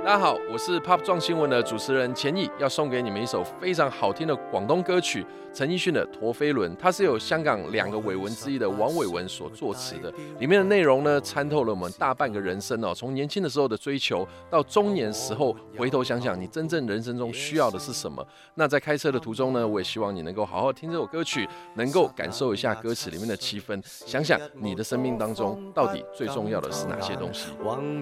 大家好，我是 Pop 撞新闻的主持人钱毅，要送给你们一首非常好听的广东歌曲，陈奕迅的《陀飞轮》，它是由香港2个伟文之一的王伟文所作词的。里面的内容呢，参透了我们大半个人生哦，从年轻的时候的追求，到中年时候回头想想，你真正人生中需要的是什么。那在开车的途中呢，我也希望你能够好好听这首歌曲，能够感受一下歌词里面的气氛，想想你的生命当中到底最重要的是哪些东西。